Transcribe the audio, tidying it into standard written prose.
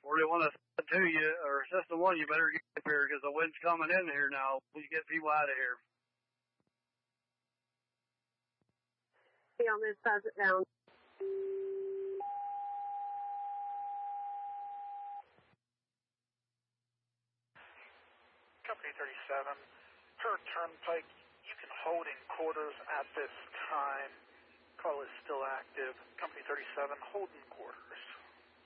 41 to you, or System 1, you better get up here because the wind's coming in here now. Please get people out of here. Hey, on this pass it down. Company 37, per Turnpike, you can hold in quarters at this time. Call is still active. Company 37, hold in quarters.